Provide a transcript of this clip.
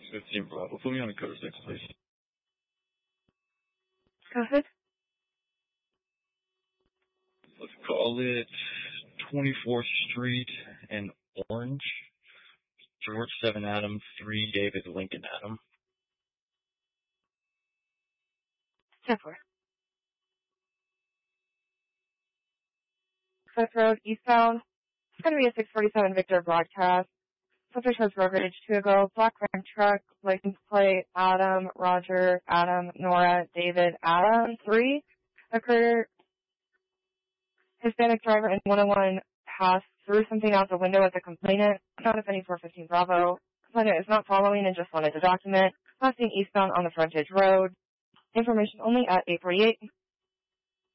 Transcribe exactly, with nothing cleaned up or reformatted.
fifteen Bravo. Put me on a code six, please. Go ahead. Let's call it twenty-fourth Street and Orange. George seven Adam, three David Lincoln Adam. ten four. Cliff Road, eastbound. It's going to be a six forty-seven Victor broadcast. Subject has road rage to ago. Black Ram truck, license plate, Adam, Roger, Adam, Nora, David, Adam, three. Occurred. Hispanic driver in one oh one passed threw something out the window at the complainant. Not if any four fifteen Bravo. Complainant is not following and just wanted to document. Last seen eastbound on the frontage road. Information only at eight forty-eight.